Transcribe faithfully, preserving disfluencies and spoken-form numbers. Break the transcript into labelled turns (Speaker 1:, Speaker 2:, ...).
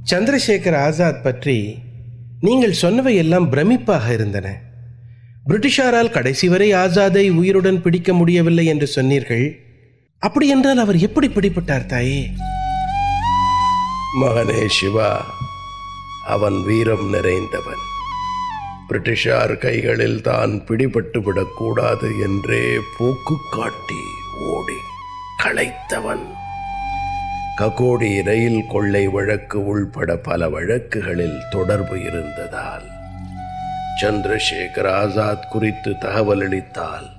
Speaker 1: சந்திரசேகர் ஆசாத் பற்றி நீங்கள் சொன்னவை எல்லாம் பிரமிப்பாக இருந்தன. பிரிட்டிஷாரால் கடைசி வரை ஆசாதை உயிருடன் பிடிக்க முடியவில்லை என்று சொன்னீர்கள். அப்படி என்றால் அவர் எப்படி பிடிபட்டார் தாயே?
Speaker 2: மகனே சிவா, அவன் வீரம் நிறைந்தவன். பிரிட்டிஷார் கைகளில் தான் பிடிபட்டு விடக்கூடாது என்றே போக்கு காட்டி ஓடி களைத்தவன். ககோடி ரயில் கொள்ளை வழக்கு உள்பட பல வழக்குகளில் தொடர்பு இருந்ததால் சந்திரசேகர் ஆசாத் குறித்து தகவல் அளித்தால்